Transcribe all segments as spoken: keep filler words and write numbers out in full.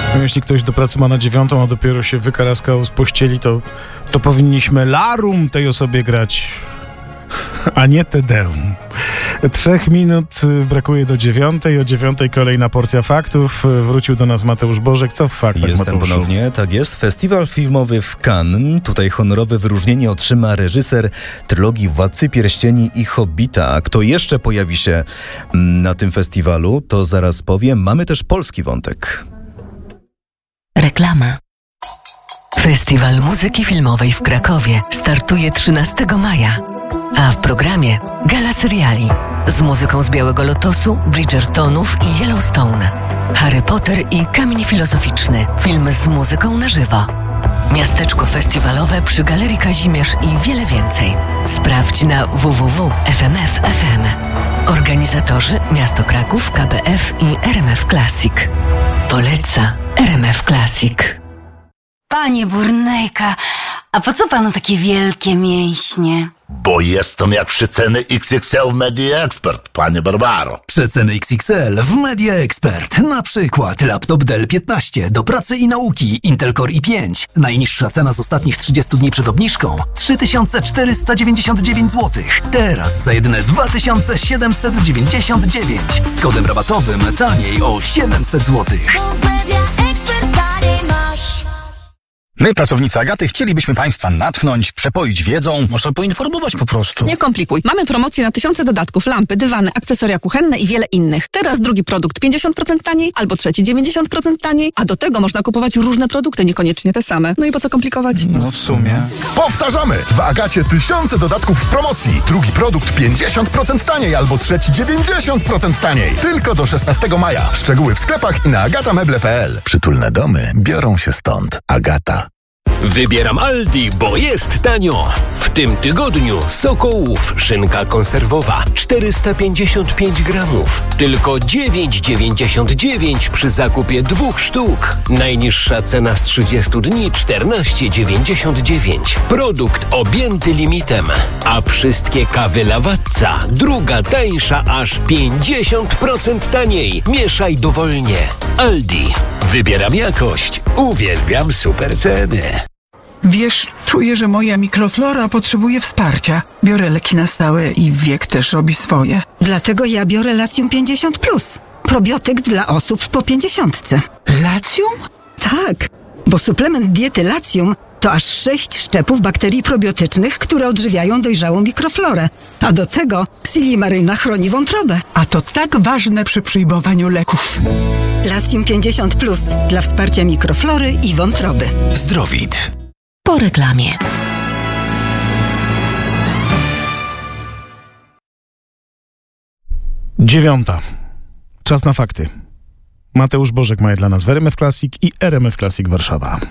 No, jeśli ktoś do pracy ma na dziewiątą, a dopiero się wykaraskał z pościeli, to, to powinniśmy larum tej osobie grać, a nie Te Deum. Trzech minut brakuje do dziewiątej. O dziewiątej kolejna porcja faktów. Wrócił do nas Mateusz Bożek. Co w faktach, Jestem Mateuszu? ponownie, tak jest. Festiwal filmowy w Cannes. Tutaj honorowe wyróżnienie otrzyma reżyser trylogii Władcy Pierścieni i Hobbita. A kto jeszcze pojawi się na tym festiwalu, to zaraz powiem. Mamy też polski wątek. Reklama. Festiwal Muzyki Filmowej w Krakowie startuje trzynastego maja, a w programie gala seriali z muzyką z Białego Lotosu, Bridgertonów i Yellowstone, Harry Potter i Kamień Filozoficzny, film z muzyką na żywo, miasteczko festiwalowe przy Galerii Kazimierz i wiele więcej. Sprawdź na w w w kropka f m f kropka f m. Organizatorzy Miasto Kraków, K B F i R M F Classic. Poleca R M F Classic. Panie Burnejka, a po co panu takie wielkie mięśnie? Bo jestem jak przeceny X X L w Media Expert, panie Barbaro. Przeceny X X L w Media Expert. Na przykład laptop Dell piętnaście do pracy i nauki Intel Core i pięć. Najniższa cena z ostatnich trzydziestu dni przed obniżką trzy tysiące czterysta dziewięćdziesiąt dziewięć złotych. Teraz za jedyne dwa tysiące siedemset dziewięćdziesiąt dziewięć. Z kodem rabatowym taniej o siedemset złotych. My, pracownicy Agaty, chcielibyśmy Państwa natchnąć, przepoić wiedzą. Można poinformować po prostu. Nie komplikuj. Mamy promocję na tysiące dodatków, lampy, dywany, akcesoria kuchenne i wiele innych. Teraz drugi produkt pięćdziesiąt procent taniej, albo trzeci dziewięćdziesiąt procent taniej, a do tego można kupować różne produkty, niekoniecznie te same. No i po co komplikować? No w sumie. Powtarzamy! W Agacie tysiące dodatków w promocji. Drugi produkt pięćdziesiąt procent taniej, albo trzeci dziewięćdziesiąt procent taniej. Tylko do szesnastego maja. Szczegóły w sklepach i na agatameble kropka p l. Przytulne domy biorą się stąd. Agata. Wybieram Aldi, bo jest tanio. W tym tygodniu Sokołów szynka konserwowa czterysta pięćdziesiąt pięć gramów. Tylko dziewięć dziewięćdziesiąt dziewięć przy zakupie dwóch sztuk. Najniższa cena z trzydziestu dni czternaście dziewięćdziesiąt dziewięć. Produkt objęty limitem. A wszystkie kawy Lavazza druga tańsza aż pięćdziesiąt procent taniej. Mieszaj dowolnie. Aldi. Wybieram jakość. Uwielbiam super ceny. Wiesz, czuję, że moja mikroflora potrzebuje wsparcia. Biorę leki na stałe i wiek też robi swoje. Dlatego ja biorę Latium pięćdziesiąt plus. Probiotyk dla osób po pięćdziesiątce. Latium? Tak, bo suplement diety Latium to aż sześć szczepów bakterii probiotycznych, które odżywiają dojrzałą mikroflorę. A do tego silimaryna chroni wątrobę. A to tak ważne przy przyjmowaniu leków. Latium pięćdziesiąt plus dla wsparcia mikroflory i wątroby. Zdrowit. Po reklamie. Dziewiąta. Czas na fakty. Mateusz Bożek ma je dla nas w R M F Classic i R M F Classic Warszawa.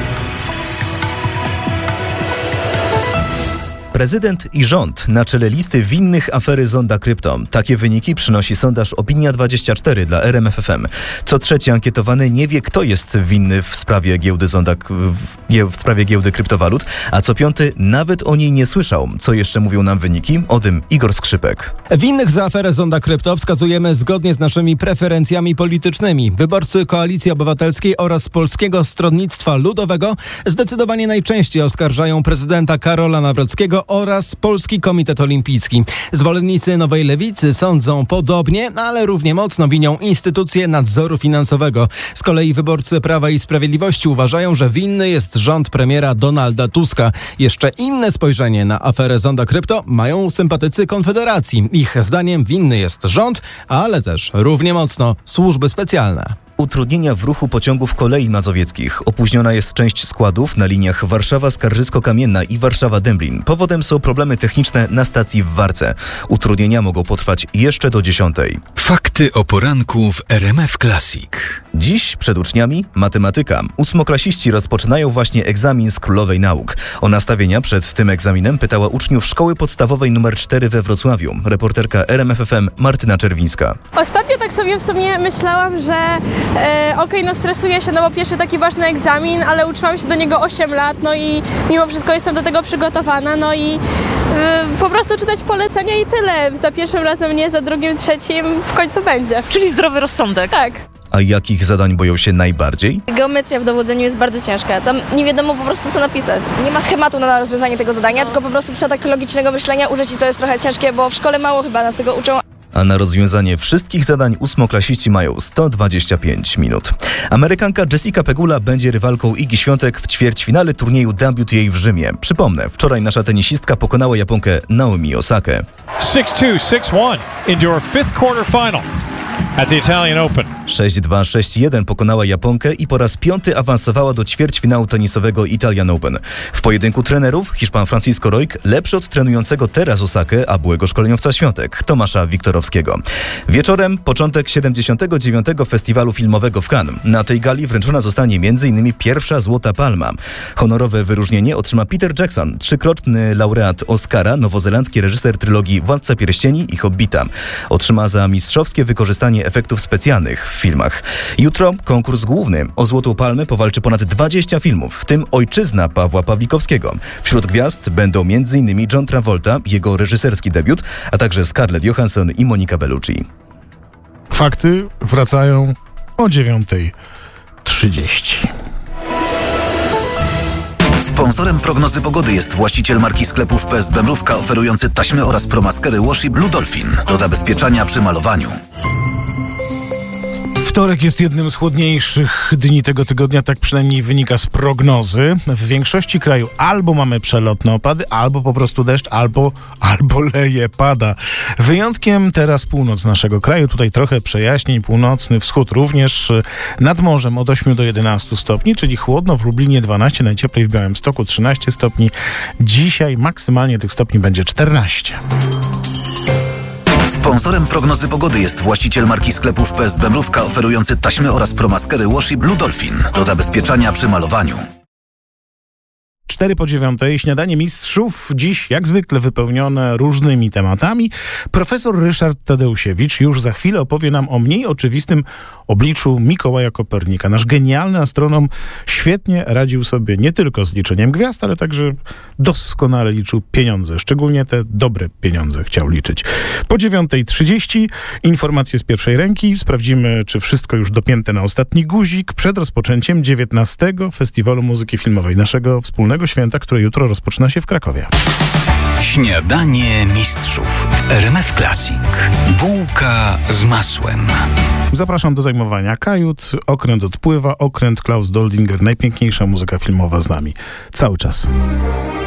Prezydent i rząd na czele listy winnych afery Zonda Krypto. Takie wyniki przynosi sondaż Opinia dwadzieścia cztery dla R M F F M. Co trzeci ankietowany nie wie, kto jest winny w sprawie giełdy Zonda, w sprawie giełdy kryptowalut, a co piąty nawet o niej nie słyszał. Co jeszcze mówią nam wyniki? O tym Igor Skrzypek. Winnych za aferę Zonda Krypto wskazujemy zgodnie z naszymi preferencjami politycznymi. Wyborcy Koalicji Obywatelskiej oraz Polskiego Stronnictwa Ludowego zdecydowanie najczęściej oskarżają prezydenta Karola Nawrockiego oraz Polski Komitet Olimpijski. Zwolennicy Nowej Lewicy sądzą podobnie, ale równie mocno winią instytucje nadzoru finansowego. Z kolei wyborcy Prawa i Sprawiedliwości uważają, że winny jest rząd premiera Donalda Tuska. Jeszcze inne spojrzenie na aferę Zonda Krypto mają sympatycy Konfederacji. Ich zdaniem winny jest rząd, ale też równie mocno służby specjalne. Utrudnienia w ruchu pociągów kolei mazowieckich. Opóźniona jest część składów na liniach Warszawa-Skarżysko-Kamienna i Warszawa-Dęblin. Powodem są problemy techniczne na stacji w Warce. Utrudnienia mogą potrwać jeszcze do dziesiątej. Fakty o poranku w R M F Classic. Dziś przed uczniami matematyka. Ósmoklasiści rozpoczynają właśnie egzamin z Królowej Nauk. O nastawienia przed tym egzaminem pytała uczniów Szkoły Podstawowej numer cztery we Wrocławiu. Reporterka R M F F M Martyna Czerwińska. Ostatnio tak sobie w sumie myślałam, że e, okej, okay, no stresuję się, no bo pierwszy taki ważny egzamin, ale uczyłam się do niego osiem lat, no i mimo wszystko jestem do tego przygotowana, no i e, po prostu czytać polecenia i tyle. Za pierwszym razem nie, za drugim, trzecim w końcu będzie. Czyli zdrowy rozsądek. Tak. A jakich zadań boją się najbardziej? Geometria w dowodzeniu jest bardzo ciężka. Tam nie wiadomo po prostu co napisać. Nie ma schematu na rozwiązanie tego zadania, tylko po prostu trzeba tak logicznego myślenia użyć i to jest trochę ciężkie, bo w szkole mało chyba nas tego uczą. A na rozwiązanie wszystkich zadań ósmoklasiści mają sto dwadzieścia pięć minut. Amerykanka Jessica Pegula będzie rywalką Igi Świątek w ćwierćfinale turnieju W T A w Rzymie. Przypomnę, wczoraj nasza tenisistka pokonała Japonkę Naomi Osakę. six two, six one into your fifth quarter final at the Italian Open. sześć dwa, sześć jeden pokonała Japonkę i po raz piąty awansowała do ćwierćfinału tenisowego Italian Open. W pojedynku trenerów Hiszpan Francisco Roig lepszy od trenującego teraz Osakę, a byłego szkoleniowca Świątek, Tomasza Wiktorowskiego. Wieczorem początek siedemdziesiątego dziewiątego Festiwalu Filmowego w Cannes. Na tej gali wręczona zostanie m in pierwsza Złota Palma. Honorowe wyróżnienie otrzyma Peter Jackson, trzykrotny laureat Oscara, nowozelandzki reżyser trylogii Władca Pierścieni i Hobbita. Otrzyma za mistrzowskie wykorzystanie efektów specjalnych w filmach. Jutro konkurs główny. O Złotą Palmę powalczy ponad dwadzieścia filmów, w tym Ojczyzna Pawła Pawlikowskiego. Wśród gwiazd będą m in John Travolta, jego reżyserski debiut, a także Scarlett Johansson i Monica Bellucci. Fakty wracają o dziewiąta trzydzieści. Sponsorem prognozy pogody jest właściciel marki sklepów P S B Mrówka, oferujący taśmy oraz promaskery Washi Blue Dolphin do zabezpieczania przy malowaniu. Wtorek jest jednym z chłodniejszych dni tego tygodnia, tak przynajmniej wynika z prognozy. W większości kraju albo mamy przelotne opady, albo po prostu deszcz, albo, albo leje, pada. Wyjątkiem teraz północ naszego kraju, tutaj trochę przejaśnień, północny wschód również, nad morzem od ośmiu do jedenastu stopni, czyli chłodno w Lublinie dwanaście, najcieplej w Białymstoku trzynaście stopni. Dzisiaj maksymalnie tych stopni będzie czternaście. Sponsorem prognozy pogody jest właściciel marki sklepów P S B Mrówka, oferujący taśmy oraz promaskery Washi Blue Dolphin do zabezpieczania przy malowaniu. cztery po dziewiątej, śniadanie mistrzów, dziś jak zwykle wypełnione różnymi tematami. Profesor Ryszard Tadeusiewicz już za chwilę opowie nam o mniej oczywistym obliczu Mikołaja Kopernika. Nasz genialny astronom świetnie radził sobie nie tylko z liczeniem gwiazd, ale także doskonale liczył pieniądze. Szczególnie te dobre pieniądze chciał liczyć. Po dziewiąta trzydzieści informacje z pierwszej ręki. Sprawdzimy, czy wszystko już dopięte na ostatni guzik przed rozpoczęciem dziewiętnastego Festiwalu Muzyki Filmowej, naszego wspólnego święta, które jutro rozpoczyna się w Krakowie. Śniadanie mistrzów w R M F Classic. Bułka z masłem. Zapraszam do zajmowania kajut. Okręt odpływa. Okręt Klaus Doldinger. Najpiękniejsza muzyka filmowa z nami. Cały czas.